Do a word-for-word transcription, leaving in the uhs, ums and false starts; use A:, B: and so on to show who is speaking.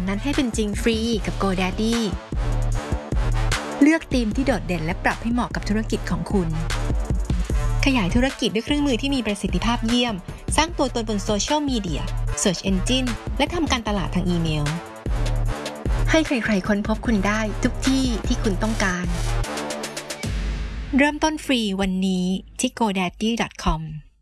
A: นั้นให้เป็นจริงฟรีกับ GoDaddy เลือกธีมที่โดดเด่นและปรับให้เหมาะกับธุรกิจของคุณขยายธุรกิจด้วยเครื่องมือที่มีประสิทธิภาพเยี่ยมสร้างตัวตนบนโซเชียลมีเดีย Search Engine และทำการตลาดทางอีเมลให้ใครๆค้นพบคุณได้ทุกที่ที่คุณต้องการเริ่มต้นฟรีวันนี้ที่ โก แดดดี้ ดอท คอม